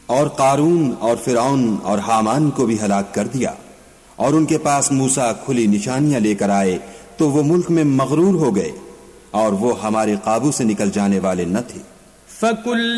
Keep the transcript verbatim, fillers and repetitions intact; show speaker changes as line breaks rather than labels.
और कारून और फिरौन और हामान को भी हलाक कर दिया। और उनके पास मूसा खुली निशानियां लेकर आए तो वो मुल्क में मगरूर हो गए और वो हमारे काबू से निकल जाने वाले न थे।